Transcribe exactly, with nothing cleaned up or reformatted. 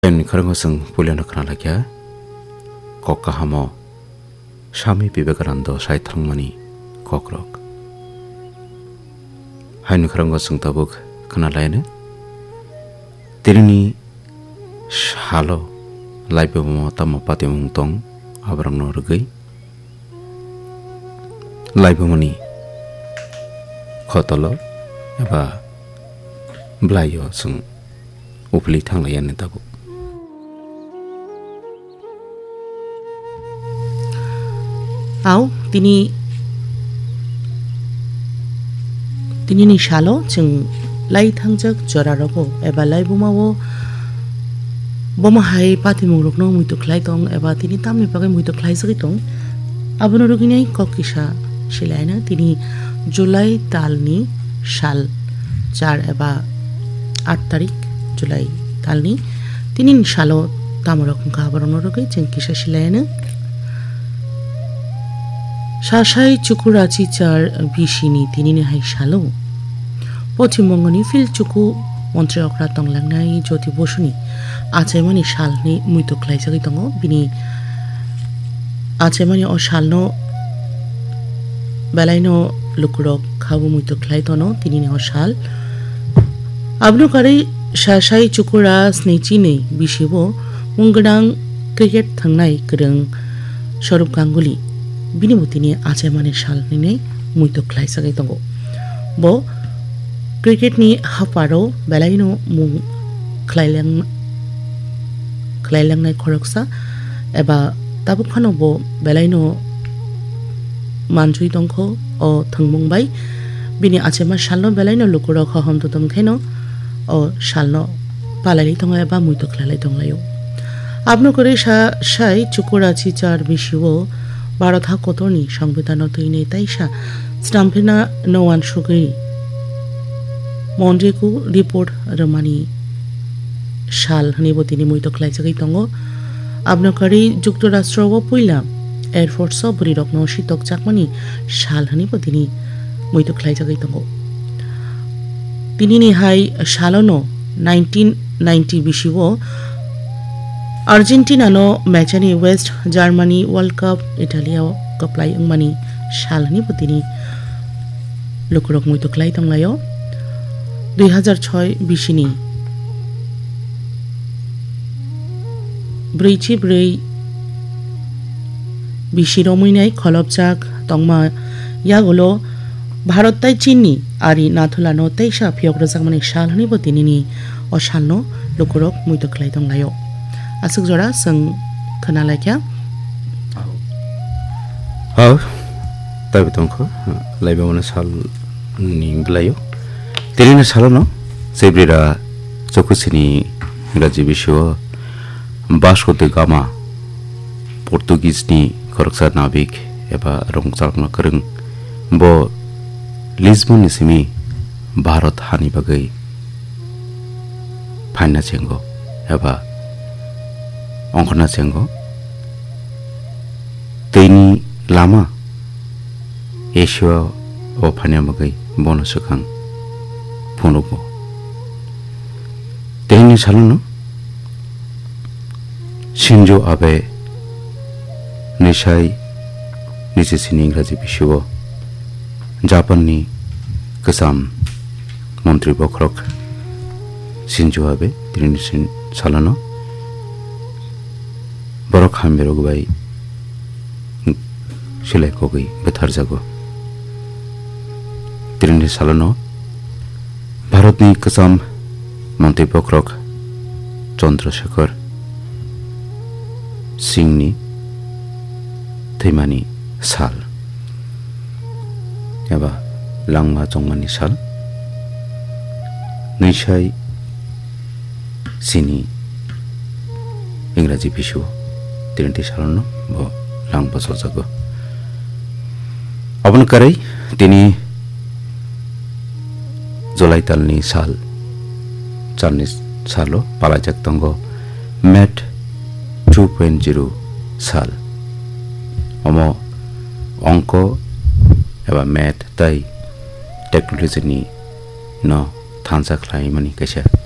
Pen karangoseng pulian kana lagya kokka hamo Swami Vivekananda saithangmani kokrok hain karangoseng tabuk kana laine tirini shalo laipe mo tamo pati mungtong abrang no rugai laipe moni khotolo eba blayo sung upli thanglayan ne tabuk Au tini tini ni shalo chung lai thangjak jorarabo eba lai bumawo boma hai pati murukno muito khlai tong eba tini tamni pagai muito khlai sagi tong abono ruginai kokisa shilaina tini Julai talni shal char eba आठ तारिख जुलाई talni tini shalo tamorok ka abono rugai chung kisa shilaina Sashai Chukurachi char bishini tinini hai shalo. Pochimongoni fil chuku montre okra tonglangnai joti bosuni. Achemani shalni muito klai sagi tongo bini achemani o shalno balaino lukurok khabu muito klai tono tinini o shal. Abno kare Sashai Chukura snechi ne bishibo mungdang cricket thangnai kereng Saurabh Ganguly Bini butini ache mane shal ni muito klai sagai tongo bo cricket ni haparo belaino mung klailang klailang nai khoroksa eba tabu khano bo belaino manjui tongkho o thangmung bai bini ache ma shalno belaino lukuro kho hom to tom kheno o shalno palali tongo eba muito klalai tonglayo abno kore sha shai chukurachi char bishiwo Bharat ha kotoni সংবিধান তৈনে তাইসা স্টাম্পিনা নওয়ান সুগি মন্ড্রেকু report রমানি শাল হনিবো তিনি মুইতো খ্লাই জাগাই তঙ্গো আবনকারি যুক্তরাষ্ট্র ও পইলা air force of বরি রকন শীতক চাকমানি শাল হনিবো তিনি মুইতো খ্লাই জাগাই তঙ্গো তিনি নি high শালনো nineteen ninety বিশিবো Argentina no matchani West Germany World Cup Italia kaplai angmani shalni putini lukurok muito klai tanglayo two thousand six bishini Brichi Brei bishiro muinai kholopchak tongma yagolo Bharat tai Chini ari nathulano taisha phiograjak mani shalni putini ni o shalno lukurok muito klai tanglayo Asuk jora sang kanala kya? Aw, tabi tongko, laiba mana sal ni nglayo. Tiri na salo no, sebrira chokusini Ingraji bisho Vasco da Gama Portugis ni koroksa navik eba rongsak na kereng bo Lisbon nisimi Bharat hani bagai phaina chengo eba Ongkona cenggo Teni lama Asia o phanya bagai bono sukang phonobo Teni salono Shinzo Abe Nishai Nishisini Ingraji bisho Japan ni kasam Montri bokrok Shinzo Abe Teni salono Borok hambero bai silai kogi betar jago Trini salono Bharat ni kasam Mantri Pokrok Chandrasekhar Singh ni Thaimani sal eba langma chongmani sal Nishai sini Ingraji bisho Tirinti salono bo lang pasal jago Abon karai tini Julai talni sal Charni salo palajak tongo Met two point zero sal Omo Ongko eba Met tai Technology ni no thansak lai mani kaisa